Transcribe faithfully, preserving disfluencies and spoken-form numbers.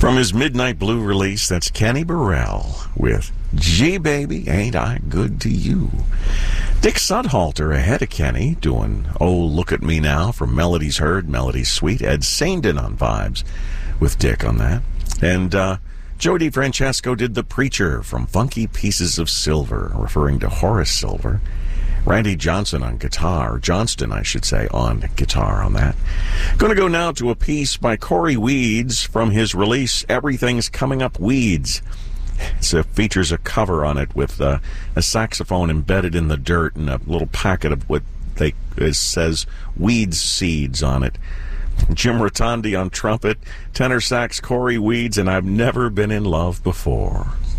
From his Midnight Blue release, that's Kenny Burrell with Gee Baby, Ain't I Good to You. Dick Sudhalter ahead of Kenny, doing Oh Look at Me Now from Melodies Heard, Melodies Sweet. Ed Saindon on Vibes with Dick on that. And uh, Joe DiFrancesco did The Preacher from Funky Pieces of Silver, referring to Horace Silver. Randy Johnson on guitar, Johnston, I should say, on guitar on that. Going to go now to a piece by Corey Weeds from his release, Everything's Coming Up Weeds. It features a cover on it with uh, a saxophone embedded in the dirt and a little packet of what they it says weeds seeds on it. Jim Rotondi on trumpet, tenor sax Corey Weeds, and I've Never Been in Love Before.